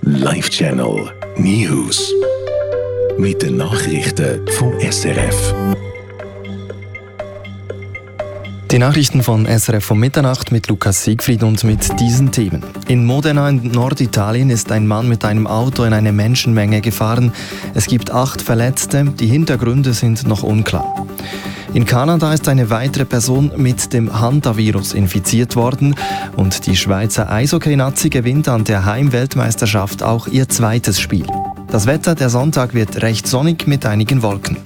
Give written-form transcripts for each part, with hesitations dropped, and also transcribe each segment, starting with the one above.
Live Channel News mit den Nachrichten vom SRF. Die Nachrichten von SRF um Mitternacht mit Lukas Siegfried und mit diesen Themen. In Modena in Norditalien ist ein Mann mit einem Auto in eine Menschenmenge gefahren. Es gibt 8 Verletzte, die Hintergründe sind noch unklar. In Kanada ist eine weitere Person mit dem Hantavirus infiziert worden und die Schweizer Eishockey-Nazi gewinnt an der Heimweltmeisterschaft auch ihr zweites Spiel. Das Wetter, der Sonntag wird recht sonnig mit einigen Wolken.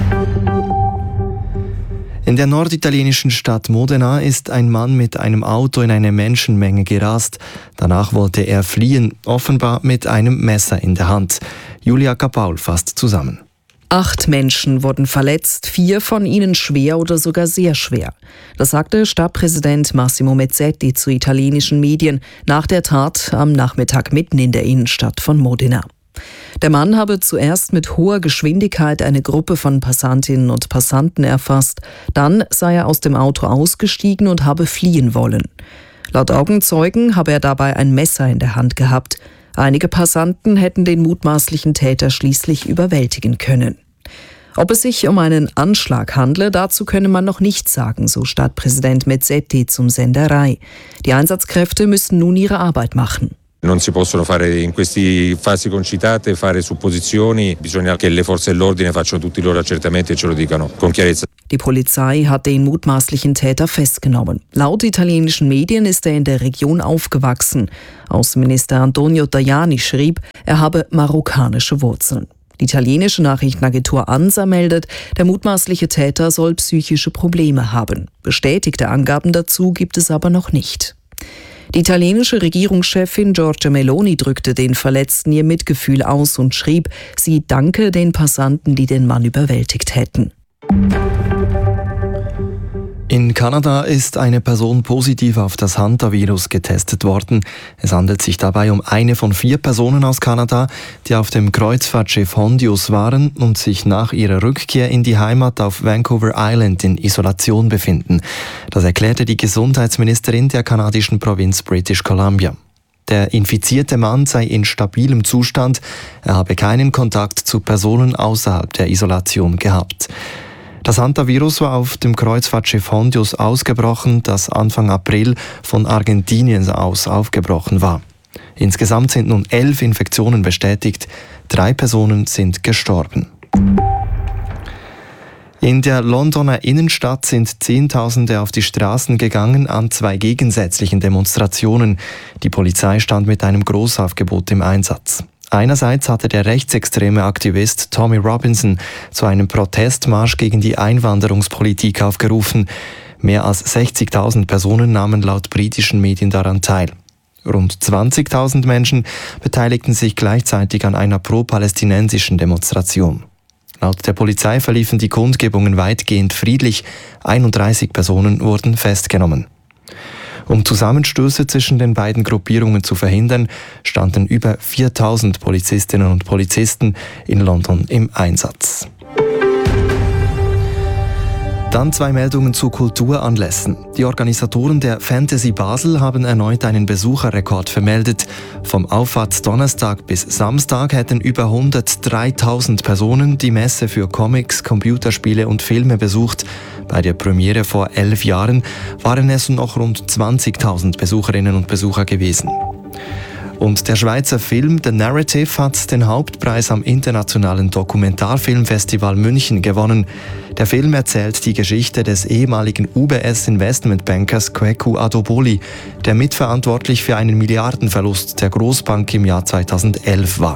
In der norditalienischen Stadt Modena ist ein Mann mit einem Auto in eine Menschenmenge gerast. Danach wollte er fliehen, offenbar mit einem Messer in der Hand. Julia Kapaul fasst zusammen. 8 Menschen wurden verletzt, 4 von ihnen schwer oder sogar sehr schwer. Das sagte Stadtpräsident Massimo Mezzetti zu italienischen Medien nach der Tat am Nachmittag mitten in der Innenstadt von Modena. Der Mann habe zuerst mit hoher Geschwindigkeit eine Gruppe von Passantinnen und Passanten erfasst. Dann sei er aus dem Auto ausgestiegen und habe fliehen wollen. Laut Augenzeugen habe er dabei ein Messer in der Hand gehabt. Einige Passanten hätten den mutmaßlichen Täter schließlich überwältigen können. Ob es sich um einen Anschlag handle, dazu könne man noch nichts sagen, so Stadtpräsident Mezzetti zum Sender Rai. Die Einsatzkräfte müssen nun ihre Arbeit machen. Non si possono fare in queste fasi concitate fare supposizioni, bisogna che le forze dell'ordine facciano tutti i loro accertamenti e ce lo dicano con chiarezza. Die Polizei hat den mutmaßlichen Täter festgenommen. Laut italienischen Medien ist er in der Region aufgewachsen. Außenminister Antonio Tajani schrieb, er habe marokkanische Wurzeln. Die italienische Nachrichtenagentur ANSA meldet, der mutmaßliche Täter soll psychische Probleme haben. Bestätigte Angaben dazu gibt es aber noch nicht. Die italienische Regierungschefin Giorgia Meloni drückte den Verletzten ihr Mitgefühl aus und schrieb, sie danke den Passanten, die den Mann überwältigt hätten. In Kanada ist eine Person positiv auf das Hantavirus getestet worden. Es handelt sich dabei um eine von 4 Personen aus Kanada, die auf dem Kreuzfahrtschiff Hondius waren und sich nach ihrer Rückkehr in die Heimat auf Vancouver Island in Isolation befinden. Das erklärte die Gesundheitsministerin der kanadischen Provinz British Columbia. Der infizierte Mann sei in stabilem Zustand, er habe keinen Kontakt zu Personen außerhalb der Isolation gehabt. Das Hantavirus war auf dem Kreuzfahrtschiff Hondius ausgebrochen, das Anfang April von Argentinien aus aufgebrochen war. Insgesamt sind nun 11 Infektionen bestätigt, 3 Personen sind gestorben. In der Londoner Innenstadt sind Zehntausende auf die Straßen gegangen an 2 gegensätzlichen Demonstrationen. Die Polizei stand mit einem Großaufgebot im Einsatz. Einerseits hatte der rechtsextreme Aktivist Tommy Robinson zu einem Protestmarsch gegen die Einwanderungspolitik aufgerufen. Mehr als 60.000 Personen nahmen laut britischen Medien daran teil. Rund 20.000 Menschen beteiligten sich gleichzeitig an einer pro-palästinensischen Demonstration. Laut der Polizei verliefen die Kundgebungen weitgehend friedlich. 31 Personen wurden festgenommen. Um Zusammenstöße zwischen den beiden Gruppierungen zu verhindern, standen über 4.000 Polizistinnen und Polizisten in London im Einsatz. Dann 2 Meldungen zu Kulturanlässen. Die Organisatoren der Fantasy Basel haben erneut einen Besucherrekord vermeldet. Vom Auffahrtsdonnerstag bis Samstag hätten über 103.000 Personen die Messe für Comics, Computerspiele und Filme besucht. Bei der Premiere vor 11 Jahren waren es noch rund 20.000 Besucherinnen und Besucher gewesen. Und der Schweizer Film The Narrative hat den Hauptpreis am Internationalen Dokumentarfilmfestival München gewonnen. Der Film erzählt die Geschichte des ehemaligen UBS-Investmentbankers Kweku Adoboli, der mitverantwortlich für einen Milliardenverlust der Großbank im Jahr 2011 war.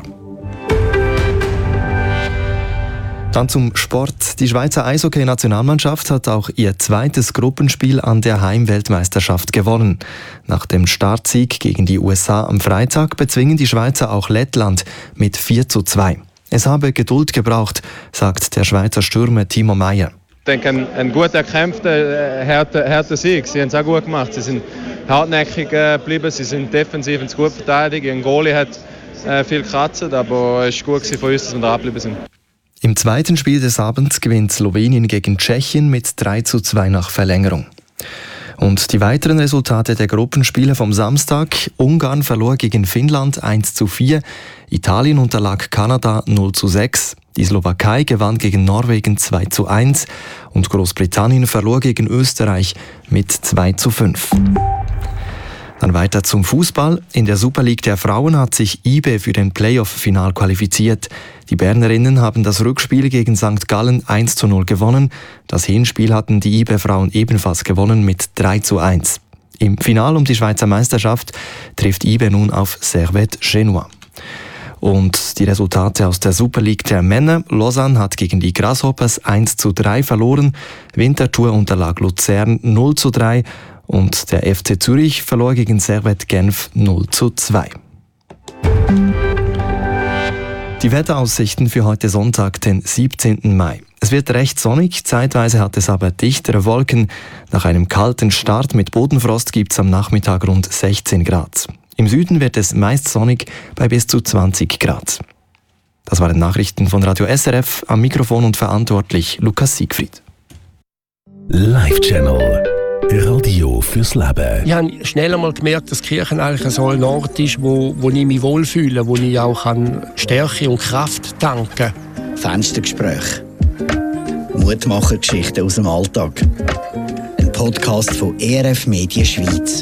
Dann zum Sport. Die Schweizer Eishockey-Nationalmannschaft hat auch ihr zweites Gruppenspiel an der Heimweltmeisterschaft gewonnen. Nach dem Startsieg gegen die USA am Freitag bezwingen die Schweizer auch Lettland mit 4:2. Es habe Geduld gebraucht, sagt der Schweizer Stürmer Timo Meyer. Ich denke, ein gut erkämpfter, harter Sieg. Sie haben es auch gut gemacht. Sie sind hartnäckig geblieben, sie sind defensiv und gut verteidigt. Ein Goalie hat viel gekratzt, aber es war gut von uns, dass wir da geblieben sind. Im zweiten Spiel des Abends gewinnt Slowenien gegen Tschechien mit 3:2 nach Verlängerung. Und die weiteren Resultate der Gruppenspiele vom Samstag: Ungarn verlor gegen Finnland 1:4, Italien unterlag Kanada 0:6, die Slowakei gewann gegen Norwegen 2:1 und Großbritannien verlor gegen Österreich mit 2:5. Dann weiter zum Fußball. In der Super League der Frauen hat sich IBE für den Playoff-Final qualifiziert. Die Bernerinnen haben das Rückspiel gegen St. Gallen 1:0 gewonnen. Das Hinspiel hatten die IBE-Frauen ebenfalls gewonnen mit 3:1. Im Final um die Schweizer Meisterschaft trifft IBE nun auf Servette Genua. Und die Resultate aus der Super League der Männer: Lausanne hat gegen die Grasshoppers 1:3 verloren, Winterthur unterlag Luzern 0:3 und der FC Zürich verlor gegen Servette Genf 0:2. Die Wetteraussichten für heute Sonntag, den 17. Mai. Es wird recht sonnig, zeitweise hat es aber dichtere Wolken. Nach einem kalten Start mit Bodenfrost gibt es am Nachmittag rund 16 Grad. Im Süden wird es meist sonnig bei bis zu 20 Grad. Das waren Nachrichten von Radio SRF, am Mikrofon und verantwortlich Lukas Siegfried. Live-Channel. Radio fürs Leben. Ich habe schnell einmal gemerkt, dass die Kirche eigentlich so ein Ort ist, wo ich mich wohlfühle, wo ich auch Stärke und Kraft tanken kann. Fenstergespräch. Mutmachergeschichten aus dem Alltag. Ein Podcast von ERF Medien Schweiz.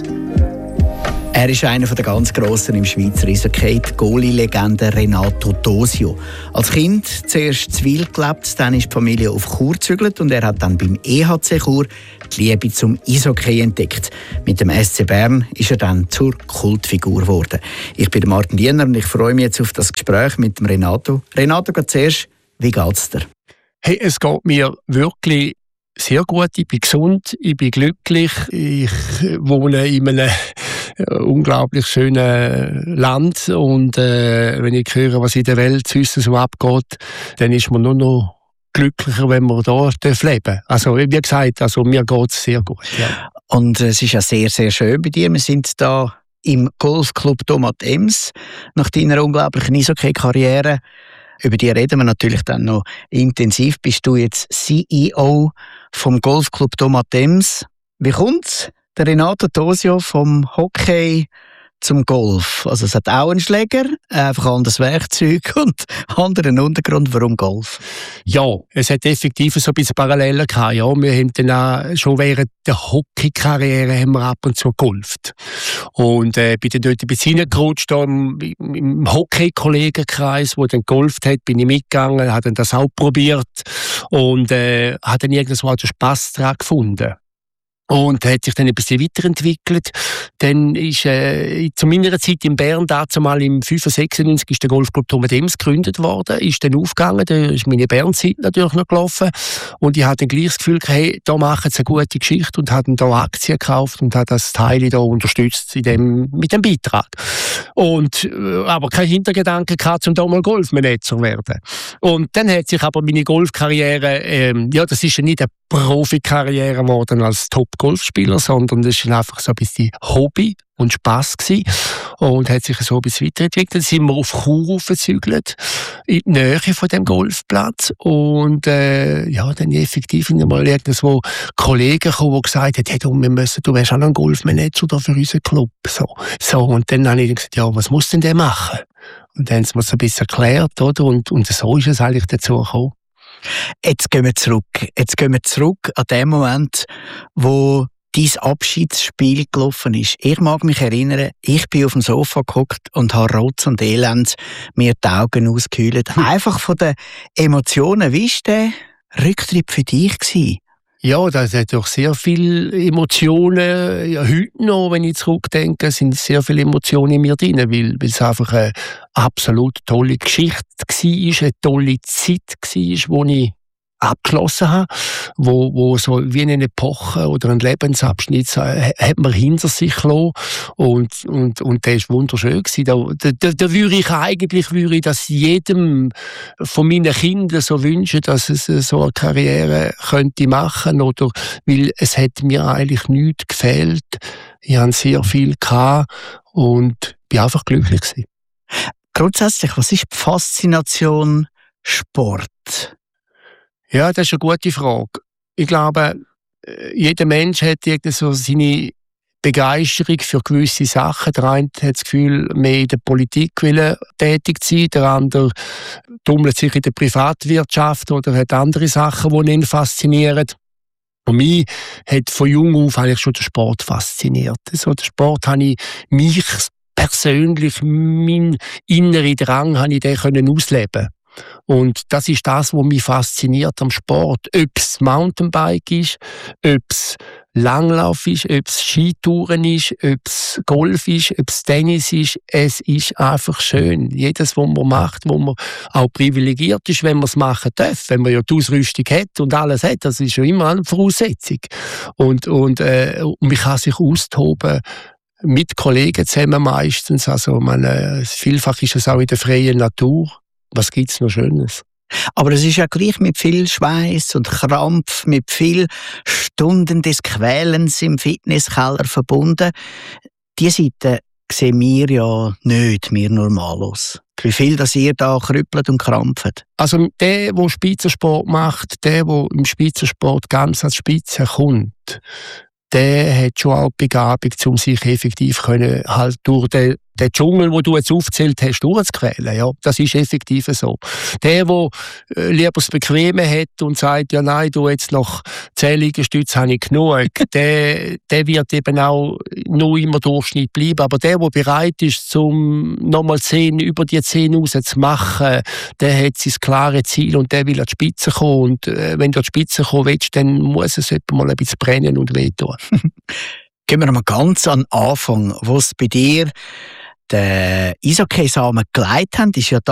Er ist einer der ganz Grossen im Schweizer Eishockey, die Goalie-Legende Renato Tosio. Als Kind zuerst in Zwil gelebt, dann ist die Familie auf Chur gezügelt und er hat dann beim EHC Chur die Liebe zum Eishockey entdeckt. Mit dem SC Bern ist er dann zur Kultfigur geworden. Ich bin Martin Diener und ich freue mich jetzt auf das Gespräch mit dem Renato. Renato, zuerst, wie geht's dir? Hey, es geht mir wirklich sehr gut. Ich bin gesund, ich bin glücklich. Ich wohne in einem unglaublich schönen Land und wenn ich höre, was in der Welt sonst so abgeht, dann ist man nur noch glücklicher, wenn man da leben darf. Also wie gesagt, mir geht es sehr gut. Ja. Und es ist ja sehr, sehr schön bei dir. Wir sind da im Golfclub Domat Ems. Nach deiner unglaublichen Eishockey-Karriere, über die reden wir natürlich dann noch intensiv, bist du jetzt CEO vom Golfclub Domat Ems. Wie kommt's? Der Renato Tosio vom Hockey zum Golf. Also es hat auch einen Schläger, einfach anderes Werkzeug und anderen Untergrund. Warum Golf? Ja, es hat effektiv so ein bisschen Parallelen gehabt. Ja, wir haben dann auch, schon während der Hockey-Karriere haben wir ab und zu gegolft. Und bin dann dort ein bisschen reingerutscht, im Hockey-Kollegenkreis, wo dann gegolft hat, bin ich mitgegangen, habe dann das auch probiert und habe dann irgendwann den Spass daran gefunden. Und hat sich dann ein bisschen weiterentwickelt. Dann ist zu meiner Zeit in Bern, dazu mal im 95, ist der Golfclub Domat Ems gegründet worden, ist dann aufgegangen, da ist meine Bernzeit natürlich noch gelaufen und ich hatte dann gleich das Gefühl, hey, da machen sie eine gute Geschichte und habe dann da Aktien gekauft und habe das Teil da unterstützt mit dem Beitrag. Und aber kein Hintergedanke gehabt, um da mal Golfmanager zu werden. Und dann hat sich aber meine Golfkarriere, das ist ja nicht eine Profikarriere geworden als Top-Golfspieler, sondern das war einfach so ein bisschen Hobby und Spass gewesen. Und hat sich so ein bisschen weiterentwickelt. Dann sind wir auf Chur aufgezügelt, in die Nähe von dem Golfplatz. Und dann effektiv mal irgendwo Kollegen gekommen, die gesagt haben, hey, du wärst auch noch ein Golfmanager da für unseren Club. So. Und dann habe ich gesagt, ja, was muss denn der machen? Und dann haben sie mir so ein bisschen erklärt, oder? Und so ist es eigentlich dazu gekommen. Jetzt gehen wir zurück an den Moment, wo dein Abschiedsspiel gelaufen ist. Ich mag mich erinnern, ich bin auf dem Sofa gehockt und habe Rotz und Elend mir die Augen ausgekühlt. Einfach von den Emotionen. Wie war der Rücktritt für dich gewesen? Ja, das hat doch sehr viele Emotionen. Ja, heute noch, wenn ich zurückdenke, sind sehr viele Emotionen in mir drin, weil es einfach eine absolut tolle Geschichte war, eine tolle Zeit war, die ich abgeschlossen habe, wo so wie eine Epoche oder ein Lebensabschnitt hat man hinter sich gelassen und der war wunderschön gewesen. Da würde ich das jedem von meinen Kindern so wünschen, dass es so eine Karriere könnte machen, oder weil es hat mir eigentlich nichts gefehlt. Ich hatte sehr viel gehabt und bin einfach glücklich gewesen. Grundsätzlich, was ist die Faszination Sport? Ja, das ist eine gute Frage. Ich glaube, jeder Mensch hat irgendwie so seine Begeisterung für gewisse Sachen. Der eine hat das Gefühl, mehr in der Politik tätig zu sein, der andere tummelt sich in der Privatwirtschaft oder hat andere Sachen, die ihn faszinieren. Und mich hat von jung auf eigentlich schon der Sport fasziniert. So, der Sport habe ich mich persönlich, meinen inneren Drang, habe ich den ausleben. Und das ist das, was mich fasziniert am Sport. Ob es Mountainbike ist, ob es Langlauf ist, ob es Skitouren ist, ob es Golf ist, ob es Tennis ist. Es ist einfach schön. Jedes, was man macht, wo man auch privilegiert ist, wenn man es machen darf. Wenn man ja die Ausrüstung hat und alles hat, das ist ja immer eine Voraussetzung. Und man kann sich austoben mit Kollegen zusammen meistens. Also, vielfach ist es auch in der freien Natur. Was gibt es noch Schönes? Aber es ist ja gleich mit viel Schweiß und Krampf, mit viel Stunden des Quälens im Fitnesskeller verbunden. Diese Seite sehen wir ja nicht, wir Normalos. Wie viel das ihr da krüppelt und krampft? Also der Spitzensport macht, der im Spitzensport ganz als Spitze kommt, der hat schon auch die Begabung, um sich effektiv können, halt durch den Dschungel, den du jetzt aufgezählt hast, durchzuquälen. Ja, das ist effektiv so. Der lieber das Bequeme hat und sagt, ja nein, du jetzt noch 10 Liegestütze habe ich genug, der wird eben auch nur immer Durchschnitt bleiben. Aber der bereit ist, nochmal 10 über die 10 raus zu machen, der hat sein klares Ziel und der will an die Spitze kommen. Und wenn du an die Spitze kommen willst, dann muss es mal ein bisschen brennen und wehtun. Gehen wir mal ganz an den Anfang, wo es bei dir den Eishockey-Samen gelegt haben, ist ja